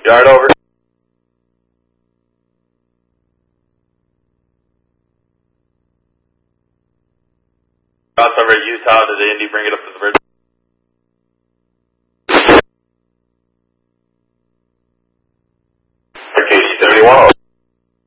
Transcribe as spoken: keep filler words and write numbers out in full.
Yard over. Cross over Utah, did Indy bring it up to the bridge?